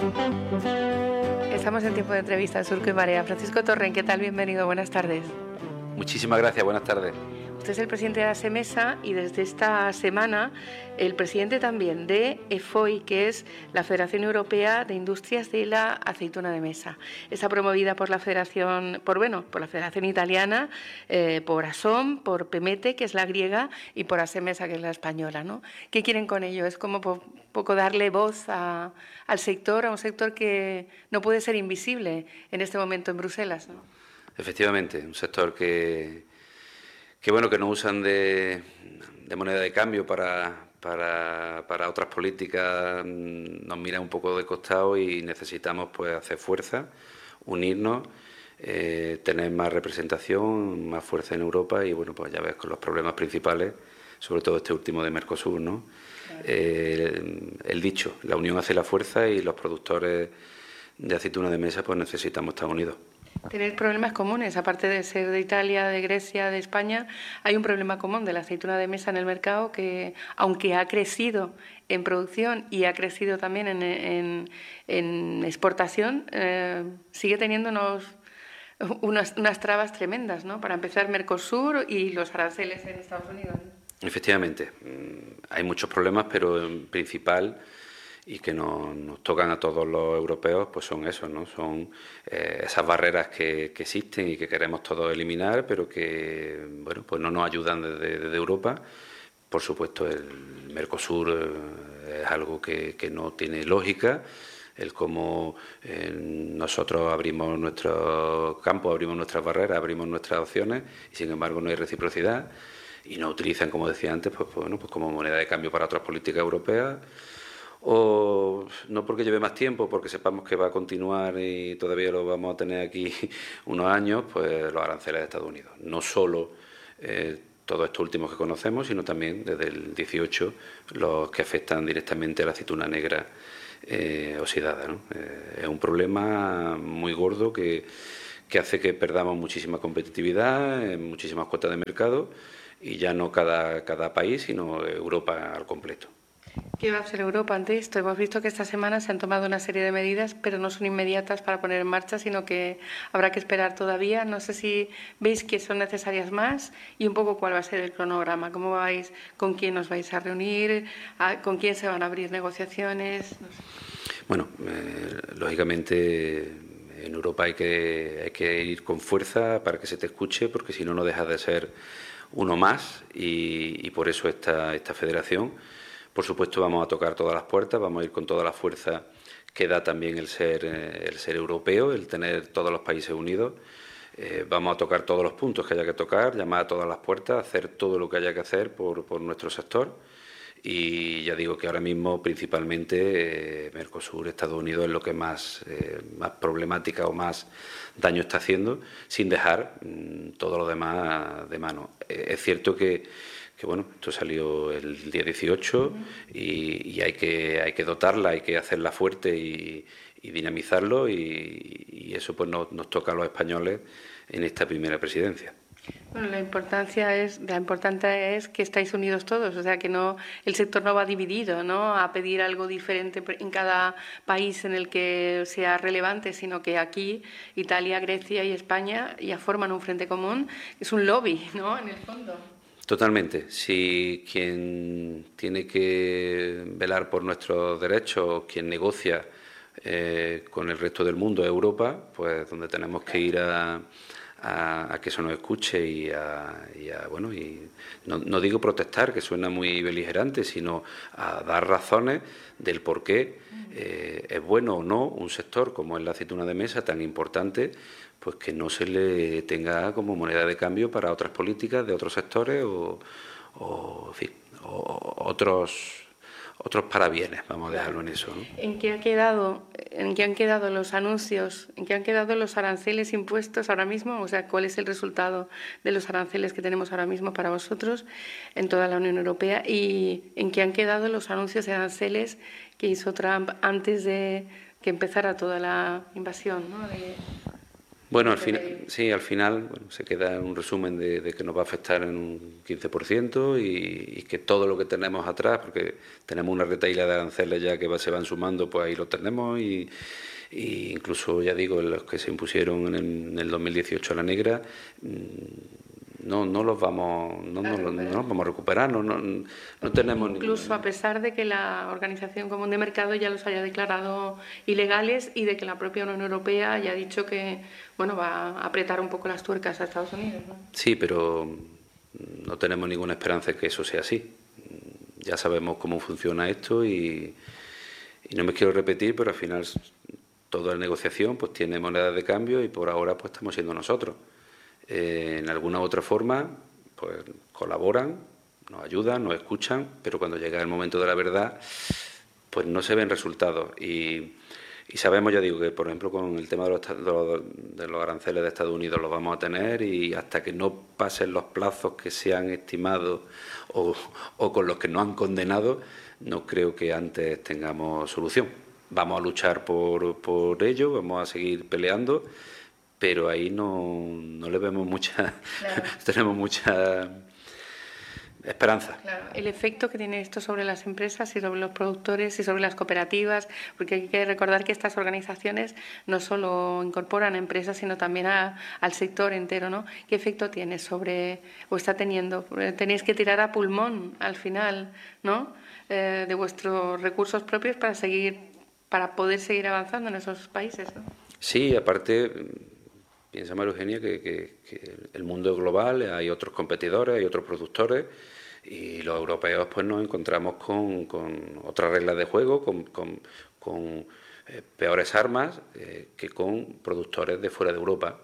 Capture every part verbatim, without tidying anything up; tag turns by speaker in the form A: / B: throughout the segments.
A: Estamos en tiempo de entrevista en Surco y Marea. Francisco Torrent, ¿qué tal? Bienvenido, buenas tardes.
B: Muchísimas gracias, buenas tardes.
A: Usted es el presidente de ASEMESA y desde esta semana el presidente también de E F O I, que es la Federación Europea de Industrias de la Aceituna de Mesa. Está promovida por la Federación, por bueno, por la Federación Italiana, eh, por ASOM, por PEMETE, que es la griega, y por ASEMESA, que es la española, ¿no? ¿Qué quieren con ello? Es como po poco darle voz a, al sector, a un sector que no puede ser invisible en este momento en Bruselas, ¿no?
B: Efectivamente, un sector que, que bueno, que no usan de, de moneda de cambio para, para, para otras políticas, nos mira un poco de costado y necesitamos pues hacer fuerza, unirnos, eh, tener más representación, más fuerza en Europa y bueno, pues ya ves con los problemas principales, sobre todo este último de Mercosur, ¿no? Claro. Eh, el, el dicho, la unión hace la fuerza y los productores de aceituna de mesa pues necesitamos estar unidos.
A: Tener problemas comunes, aparte de ser de Italia, de Grecia, de España, hay un problema común de la aceituna de mesa en el mercado que, aunque ha crecido en producción y ha crecido también en, en, en exportación, eh, sigue teniendo unos, unas, unas trabas tremendas, ¿no? Para empezar, Mercosur y los aranceles en Estados Unidos.
B: Efectivamente, hay muchos problemas, pero en principal y que nos, nos tocan a todos los europeos, pues son esos, ¿no? Son eh, esas barreras que, que existen y que queremos todos eliminar, pero que, bueno, pues no nos ayudan desde, desde Europa. Por supuesto, el Mercosur eh, es algo que, que no tiene lógica, el cómo eh, nosotros abrimos nuestro campo, abrimos nuestras barreras, abrimos nuestras opciones y, sin embargo, no hay reciprocidad y no utilizan, como decía antes, pues, bueno, pues como moneda de cambio para otras políticas europeas. O no porque lleve más tiempo, porque sepamos que va a continuar y todavía lo vamos a tener aquí unos años, pues los aranceles de Estados Unidos. No solo eh, todos estos últimos que conocemos, sino también desde el dieciocho los que afectan directamente a la aceituna negra eh, oxidada, ¿no? Eh, es un problema muy gordo que, que hace que perdamos muchísima competitividad, eh, muchísimas cuotas de mercado y ya no cada, cada país, sino Europa al completo.
A: ¿Qué va a hacer Europa ante esto? Hemos visto que esta semana se han tomado una serie de medidas, pero no son inmediatas para poner en marcha, sino que habrá que esperar todavía. No sé si veis que son necesarias más y un poco cuál va a ser el cronograma. ¿Cómo vais? ¿Con quién os vais a reunir? ¿Con quién se van a abrir negociaciones? No sé.
B: Bueno, eh, lógicamente en Europa hay que, hay que ir con fuerza para que se te escuche, porque si no, no dejas de ser uno más y, y por eso esta, esta federación. Por supuesto, vamos a tocar todas las puertas, vamos a ir con toda la fuerza que da también el ser, el ser europeo, el tener todos los países unidos. Eh, vamos a tocar todos los puntos que haya que tocar, llamar a todas las puertas, hacer todo lo que haya que hacer por, por nuestro sector. Y ya digo que ahora mismo, principalmente, eh, Mercosur, Estados Unidos, es lo que más, eh, más problemática o más daño está haciendo, sin dejar mmm, todo lo demás de mano. Eh, es cierto que que bueno, esto salió el día dieciocho y, y hay que hay que dotarla, hay que hacerla fuerte y, y dinamizarlo y, y eso pues nos, nos toca a los españoles en esta primera presidencia.
A: Bueno, la importancia es, la importante es que estáis unidos todos, o sea que no el sector no va dividido, ¿no? A pedir algo diferente en cada país en el que sea relevante, sino que aquí Italia, Grecia y España ya forman un frente común, es un lobby, ¿no? En el fondo.
B: Totalmente. Si quien tiene que velar por nuestros derechos, quien negocia eh, con el resto del mundo es Europa, pues donde tenemos que ir a, a, a que eso nos escuche y a, y a bueno, y no, no digo protestar, que suena muy beligerante, sino a dar razones del por qué eh, es bueno o no un sector como es la aceituna de mesa tan importante, pues que no se le tenga como moneda de cambio para otras políticas de otros sectores o, o, en fin, o otros otros parabienes, vamos a dejarlo en eso, ¿no?
A: ¿En qué ha quedado, en qué han quedado los anuncios, en qué han quedado los aranceles impuestos ahora mismo? O sea, ¿cuál es el resultado de los aranceles que tenemos ahora mismo para vosotros en toda la Unión Europea? ¿Y en qué han quedado los anuncios de aranceles que hizo Trump antes de que empezara toda la invasión, ¿no? De...
B: Bueno, al final, sí, al final bueno, se queda un resumen de, de que nos va a afectar en un quince por ciento y, y que todo lo que tenemos atrás, porque tenemos una retahíla de aranceles ya que va, se van sumando, pues ahí lo tenemos y, y incluso, ya digo, los que se impusieron en el, en el dos mil dieciocho a la negra, no no los vamos no, no, no los vamos a recuperar, no, no, no tenemos
A: incluso ningún... a pesar de que la Organización Común de Mercado ya los haya declarado ilegales y de que la propia Unión Europea haya dicho que bueno va a apretar un poco las tuercas a Estados Unidos, ¿no?
B: Sí, pero no tenemos ninguna esperanza de que eso sea así. Ya sabemos cómo funciona esto y, y no me quiero repetir, pero al final toda la negociación pues tiene moneda de cambio y por ahora pues estamos siendo nosotros. Eh, en alguna otra forma pues colaboran, nos ayudan, nos escuchan, pero cuando llega el momento de la verdad pues no se ven resultados y, y sabemos, ya digo, que por ejemplo con el tema de los, de, los, de los aranceles de Estados Unidos los vamos a tener y hasta que no pasen los plazos que se han estimado o, o con los que nos han condenado, no creo que antes tengamos solución. Vamos a luchar por, por ello, vamos a seguir peleando, pero ahí no, no le vemos mucha, claro. tenemos mucha esperanza.
A: Claro, el efecto que tiene esto sobre las empresas y sobre los productores y sobre las cooperativas, porque hay que recordar que estas organizaciones no solo incorporan a empresas, sino también a, al sector entero, ¿no? ¿Qué efecto tiene sobre, o está teniendo? Tenéis que tirar a pulmón al final, ¿no? Eh, de vuestros recursos propios para seguir, para poder seguir avanzando en esos países, ¿no?
B: Sí, aparte... Piensa, María Eugenia, que, que, que el mundo es global, hay otros competidores, hay otros productores y los europeos pues nos encontramos con, con otras reglas de juego, con, con, con eh, peores armas eh, que con productores de fuera de Europa.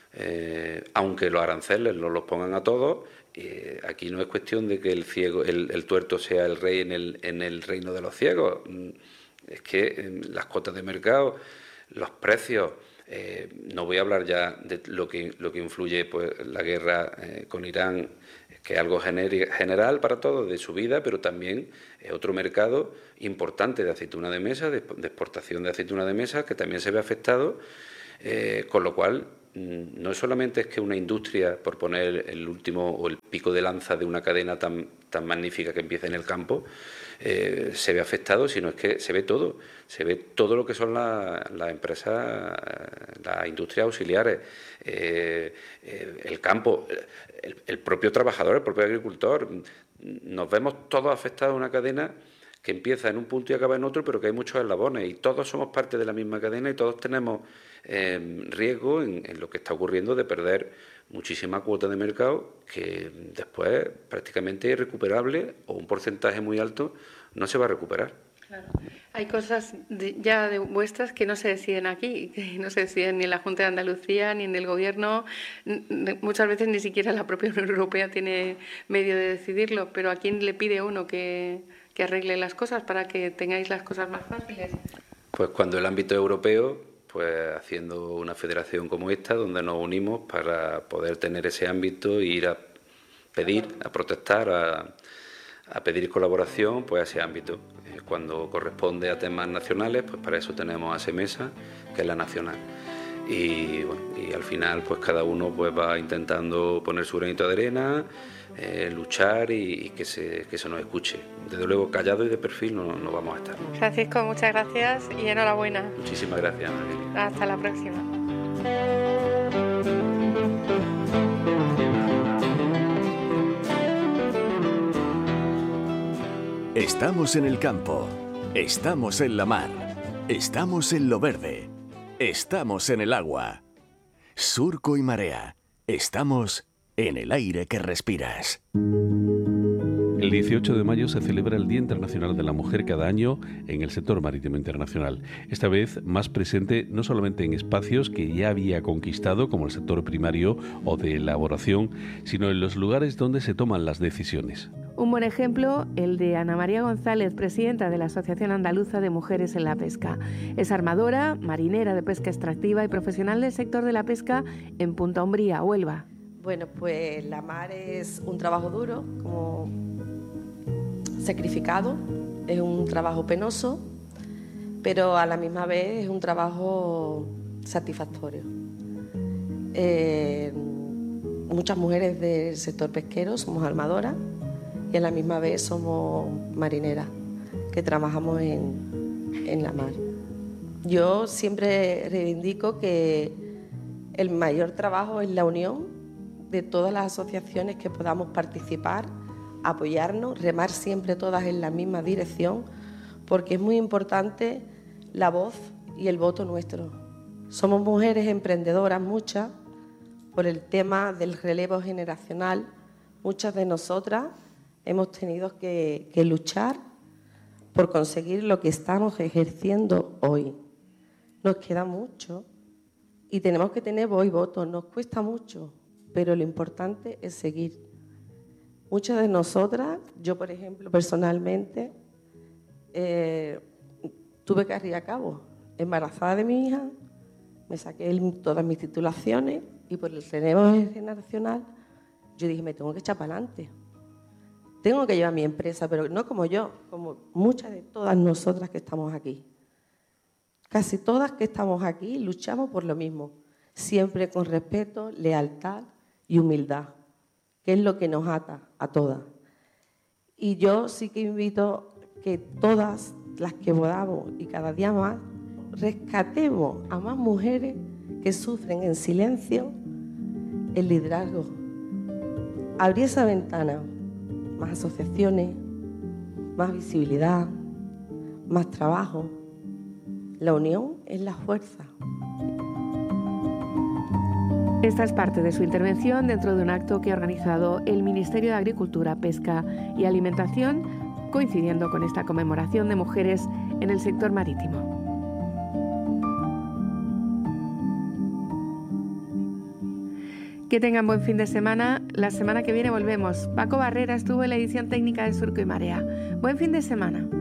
B: Eh, aunque los aranceles nos los pongan a todos, eh, aquí no es cuestión de que el ciego, el, el tuerto sea el rey en el, en el reino de los ciegos. Es que eh, las cuotas de mercado, los precios... Eh, no voy a hablar ya de lo que, lo que influye pues, la guerra eh, con Irán, que es algo gener, general para todos, de subida, pero también es otro mercado importante de aceituna de mesa, de, de exportación de aceituna de mesa, que también se ve afectado, eh, con lo cual no solamente es que una industria, por poner el último o el pico de lanza de una cadena tan, tan magnífica que empieza en el campo, eh, se ve afectado, sino es que se ve todo, se ve todo lo que son las la empresas, las industrias auxiliares, eh, eh, el campo, el, el propio trabajador, el propio agricultor. Nos vemos todos afectados a una cadena que empieza en un punto y acaba en otro, pero que hay muchos eslabones y todos somos parte de la misma cadena y todos tenemos eh, riesgo en, en lo que está ocurriendo de perder muchísima cuota de mercado que después prácticamente es irrecuperable o un porcentaje muy alto no se va a recuperar.
A: Claro. Hay cosas de, ya de vuestras que no se deciden aquí, que no se deciden ni en la Junta de Andalucía ni en el Gobierno, muchas veces ni siquiera la propia Unión Europea tiene medio de decidirlo, pero ¿a quién le pide uno que, que arregle las cosas para que tengáis las cosas más fáciles?
B: Pues cuando el ámbito europeo, pues haciendo una federación como esta, donde nos unimos para poder tener ese ámbito e ir a pedir, a protestar, a, a pedir colaboración pues a ese ámbito. Cuando corresponde a temas nacionales, pues para eso tenemos a SEMESA, que es la nacional. Y, bueno, y al final pues cada uno pues va intentando poner su granito de arena, eh, luchar y, y que, se, que se nos escuche. Desde luego, callado y de perfil no, no vamos a estar.
A: Francisco, muchas gracias y enhorabuena.
B: Muchísimas gracias, María.
A: Hasta la próxima.
C: Estamos en el campo, estamos en la mar, estamos en lo verde, estamos en el agua. Surco y Marea, estamos en el aire que respiras.
D: El dieciocho de mayo se celebra el Día Internacional de la Mujer cada año en el sector marítimo internacional. Esta vez más presente no solamente en espacios que ya había conquistado, como el sector primario o de elaboración, sino en los lugares donde se toman las decisiones.
A: Un buen ejemplo, el de Ana María González, presidenta de la Asociación Andaluza de Mujeres en la Pesca. Es armadora, marinera de pesca extractiva y profesional del sector de la pesca en Punta Umbría, Huelva.
E: Bueno, pues la mar es un trabajo duro, como sacrificado, es un trabajo penoso, pero a la misma vez es un trabajo satisfactorio. Eh, muchas mujeres del sector pesquero somos armadoras y a la misma vez somos marineras que trabajamos en, en la mar. Yo siempre reivindico que el mayor trabajo es la unión de todas las asociaciones que podamos participar, apoyarnos, remar siempre todas en la misma dirección, porque es muy importante la voz y el voto nuestro. Somos mujeres emprendedoras, muchas, por el tema del relevo generacional. Muchas de nosotras hemos tenido que, que luchar por conseguir lo que estamos ejerciendo hoy. Nos queda mucho y tenemos que tener voz y voto. Nos cuesta mucho, pero lo importante es seguir. Muchas de nosotras, yo por ejemplo personalmente, eh, tuve que arriar a cabo, embarazada de mi hija, me saqué el, todas mis titulaciones y por el relevo generacional yo dije, me tengo que echar para adelante. Tengo que llevar mi empresa, pero no como yo, como muchas de todas nosotras que estamos aquí. Casi todas que estamos aquí luchamos por lo mismo, siempre con respeto, lealtad y humildad, que es lo que nos ata a todas. Y yo sí que invito que todas las que podamos y cada día más rescatemos a más mujeres que sufren en silencio el liderazgo. Abrir esa ventana, más asociaciones, más visibilidad, más trabajo. La unión es la fuerza.
A: Esta es parte de su intervención dentro de un acto que ha organizado el Ministerio de Agricultura, Pesca y Alimentación, coincidiendo con esta conmemoración de mujeres en el sector marítimo. Que tengan buen fin de semana. La semana que viene volvemos. Paco Barrera estuvo en la edición técnica de Surco y Marea. Buen fin de semana.